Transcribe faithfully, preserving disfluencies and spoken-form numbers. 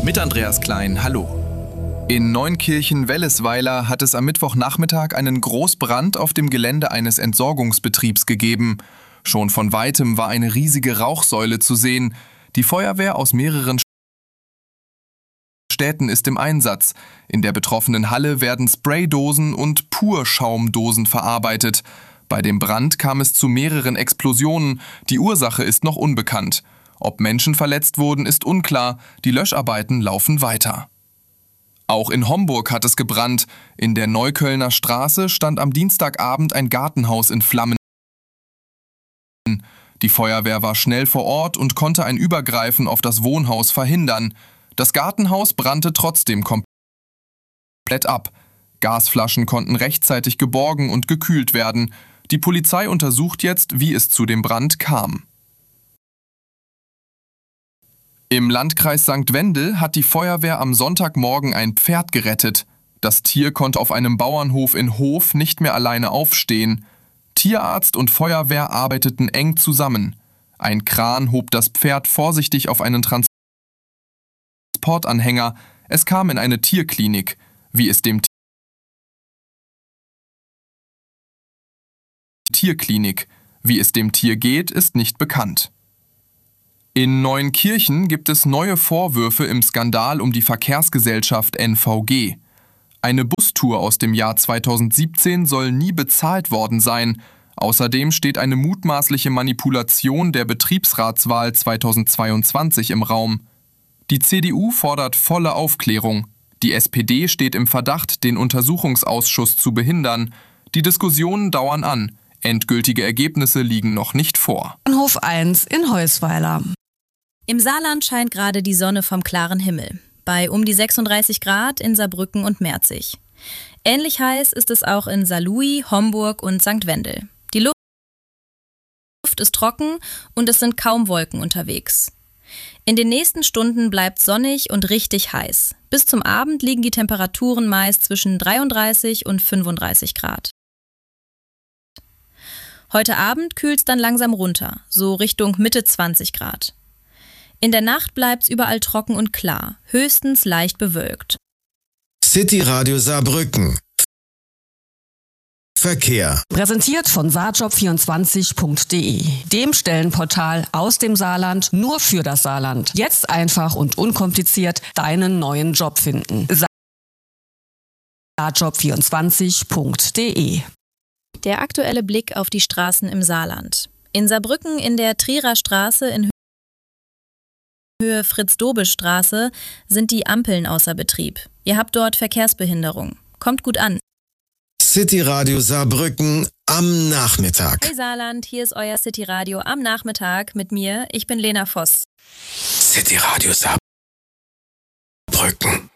Mit Andreas Klein, hallo. In Neunkirchen-Wellesweiler hat es am Mittwochnachmittag einen Großbrand auf dem Gelände eines Entsorgungsbetriebs gegeben. Schon von weitem war eine riesige Rauchsäule zu sehen. Die Feuerwehr aus mehreren Städten ist im Einsatz. In der betroffenen Halle werden Spraydosen und Purschaumdosen verarbeitet. Bei dem Brand kam es zu mehreren Explosionen. Die Ursache ist noch unbekannt. Ob Menschen verletzt wurden, ist unklar. Die Löscharbeiten laufen weiter. Auch in Homburg hat es gebrannt. In der Neuköllner Straße stand am Dienstagabend ein Gartenhaus in Flammen. Die Feuerwehr war schnell vor Ort und konnte ein Übergreifen auf das Wohnhaus verhindern. Das Gartenhaus brannte trotzdem komplett ab. Gasflaschen konnten rechtzeitig geborgen und gekühlt werden. Die Polizei untersucht jetzt, wie es zu dem Brand kam. Im Landkreis Sankt Wendel hat die Feuerwehr am Sonntagmorgen ein Pferd gerettet. Das Tier konnte auf einem Bauernhof in Hof nicht mehr alleine aufstehen. Tierarzt und Feuerwehr arbeiteten eng zusammen. Ein Kran hob das Pferd vorsichtig auf einen Transportanhänger. Es kam in eine Tierklinik. Wie es dem Tierklinik. Wie es dem Tier geht, ist nicht bekannt. In Neunkirchen gibt es neue Vorwürfe im Skandal um die Verkehrsgesellschaft N V G. Eine Bustour aus dem Jahr zweitausendsiebzehn soll nie bezahlt worden sein. Außerdem steht eine mutmaßliche Manipulation der Betriebsratswahl zweitausendzweiundzwanzig im Raum. Die C D U fordert volle Aufklärung. Die S P D steht im Verdacht, den Untersuchungsausschuss zu behindern. Die Diskussionen dauern an. Endgültige Ergebnisse liegen noch nicht vor. Bahnhof eins in Heusweiler. Im Saarland scheint gerade die Sonne vom klaren Himmel. Bei um die sechsunddreißig Grad in Saarbrücken und Merzig. Ähnlich heiß ist es auch in Saarlouis, Homburg und Sankt Wendel. Die Luft ist trocken und es sind kaum Wolken unterwegs. In den nächsten Stunden bleibt sonnig und richtig heiß. Bis zum Abend liegen die Temperaturen meist zwischen dreiunddreißig und fünfunddreißig Grad. Heute Abend kühlt's dann langsam runter, so Richtung Mitte zwanzig Grad. In der Nacht bleibt's überall trocken und klar, höchstens leicht bewölkt. City Radio Saarbrücken. Verkehr. Präsentiert von saarjob vierundzwanzig punkt de, dem Stellenportal aus dem Saarland nur für das Saarland. Jetzt einfach und unkompliziert deinen neuen Job finden. saarjob vierundzwanzig punkt de. Der aktuelle Blick auf die Straßen im Saarland. In Saarbrücken in der Trierer Straße in Höhe Fritz-Dobel-Straße sind die Ampeln außer Betrieb. Ihr habt dort Verkehrsbehinderung. Kommt gut an. City Radio Saarbrücken am Nachmittag. Hey Saarland, hier ist euer City Radio am Nachmittag mit mir. Ich bin Lena Voss. City Radio Saarbrücken.